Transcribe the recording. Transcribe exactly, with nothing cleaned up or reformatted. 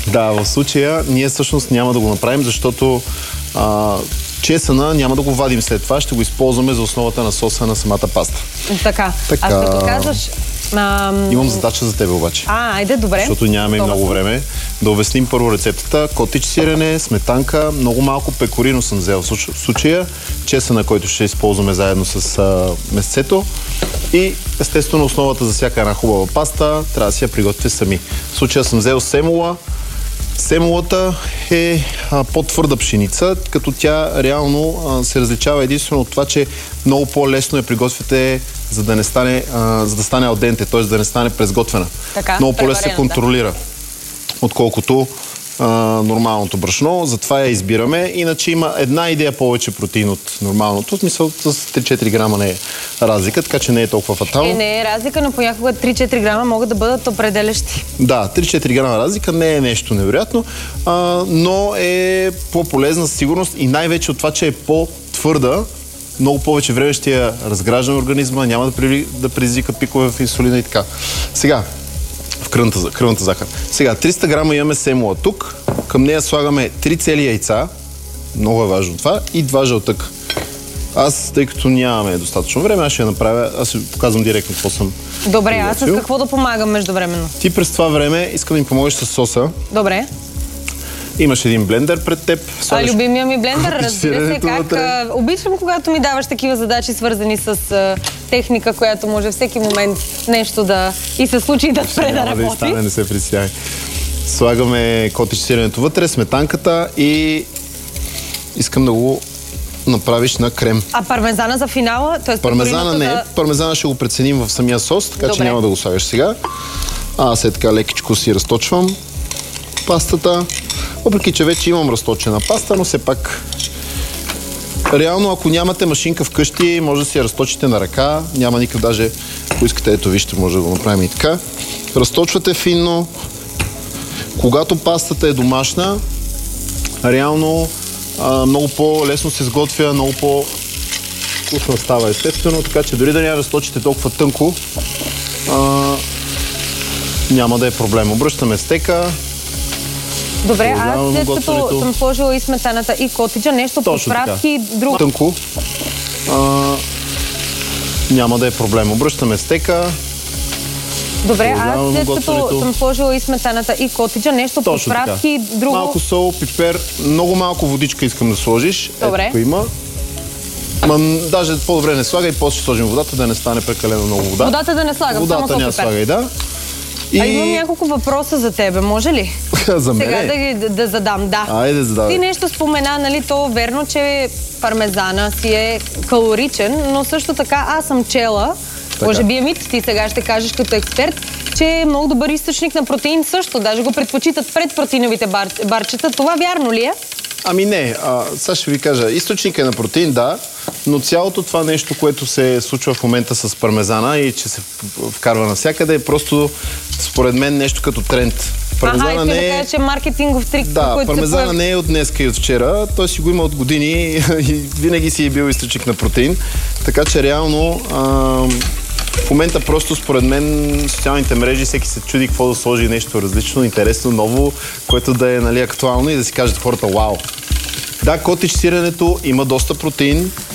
Да, в случая ние всъщност няма да го направим, защото а, чесъна няма да го вадим след това, ще го използваме за основата на соса на самата паста. Така. Така. А като казваш... Ам... Имам задача за тебе обаче. А, айде, добре. Защото нямаме и много съм. време. Да обясним първо рецептата. Котич сирене, сметанка, много малко пекорино съм взел в случая, чесъна, който ще използваме заедно с а, месецето. И естествено основата за всяка една хубава паста трябва да си я приготвите сами. В случая съм взел семола. Семолата е а, по-твърда пшеница, като тя реално а, се различава единствено от това, че много по-лесно я приготвяте, за да не стане, а, за да стане алденте, т.е. да не стане презготвена. Така, много по-лесно се контролира, отколкото а, нормалното брашно. Затова я избираме. Иначе има една идея повече протеин от нормалното. В смисъл с три-четири грама не е разлика, така че не е толкова фатално. Е, не е разлика, но понякога три-четири грама могат да бъдат определящи. Да, три-четири грама разлика не е нещо невероятно, а, но е по-полезна със сигурност и най-вече от това, че е по-твърда, много повече време ще я разгражда организма, няма да, при, да предизвика пикове в инсулина и така. Сега, в кръвната, кръвната захар. Сега, триста грама имаме семола тук, към нея слагаме три цели яйца, много е важно това, и два жълтъка. Аз, тъй като нямаме достатъчно време, аз ще я направя, аз ще показвам директно какво съм. Добре, аз с какво да помагам междувременно? Ти през това време искам да ми помогнеш с соса. Добре. Имаш един блендер пред теб. А, любимия ми блендер, разбира се, как... А, обичам, когато ми даваш такива задачи, свързани с а, техника, която може всеки момент нещо да... и се случи да спре да работи. Да стане, не се присяй. Слагаме котич сиренето вътре, сметанката и искам да го направиш на крем. А пармезана за финала? Тоест пармезана не. Да... Пармезана ще го преценим в самия сос, така Добре. че няма да го слагаш сега. А, след така лекичко си разточвам пастата. Въпреки че вече имам разточена паста, но все пак реално, ако нямате машинка вкъщи, може да си я разточите на ръка. Няма никакъв, даже ако искате, ето вижте, може да го направим и така. Разточвате финно. Когато пастата е домашна, реално а, много по-лесно се сготвя, много по-вкусно става естествено, така че дори да не я разточите толкова тънко, а, няма да е проблем. Обръщаме стека. Добре, аз след като съм сложила и сметаната, и котиджа, нещо подправки, друго. Тънко. А, няма да е проблем. Обръщаме стека. Добре, аз след като съм сложила и сметаната, и котиджа, нещо подправки, друго. Малко сол, пипер, много малко водичка искам да сложиш. Добре. Ето има. Ма, даже по-добре не слагай, после ще сложим водата, да не стане прекалено много вода. Водата да не слагам, водата само сол, няма пипер. Слагай, да. И... А имам няколко въпроса за тебе, може ли? За мен? Сега да ги да, да задам, да. Айде, задавай. Ти нещо спомена, нали, то верно, че пармезана си е калоричен, но също така аз съм чела, така. Може би е мит, ти сега ще кажеш като експерт, че е много добър източник на протеин също, даже го предпочитат пред протеиновите бар, барчета. Това вярно ли е? Ами не, а, сега ще ви кажа, източник е на протеин, да, но цялото това нещо, което се случва в момента с пармезана и че се вкарва навсякъде, е просто, според мен, нещо като тренд. Пармезана ага, не е... да кажа, че е маркетингов трик, да, който пармезана се появ... не е от днеска и от вчера, той си го има от години и винаги си е бил източник на протеин, така че реално... А... В момента просто, според мен, социалните мрежи всеки се чуди какво да сложи нещо различно, интересно, ново, което да е, нали, актуално и да си кажат хората: вау! Да, котич сиренето има доста протеин,